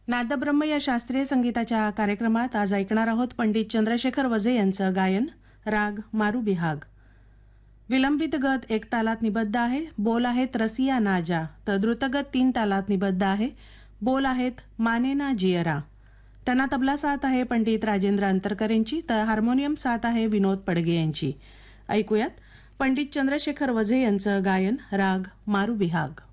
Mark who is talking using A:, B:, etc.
A: नादब्रह्म या शास्त्रीय संगीताच्या कार्यक्रमात आज ऐकणार आहोत पंडित चंद्रशेखर वझे यांचं गायन. राग मारू बिहाग. विलंबित गत 1 तालात निबद्ध आहे. बोल आहेत रसिया नाजा. तर द्रुतगत 3 तालात निबद्ध आहे. बोल आहेत मानेना जियरा. त्यांना तबला साथ आहे पंडित राजेंद्र अंतरकर यांची. तर हार्मोनियम साथ आहे विनोद पडगे यांची. ऐकूयात पंडित चंद्रशेखर वझे यांचं गायन. राग मारू बिहाग.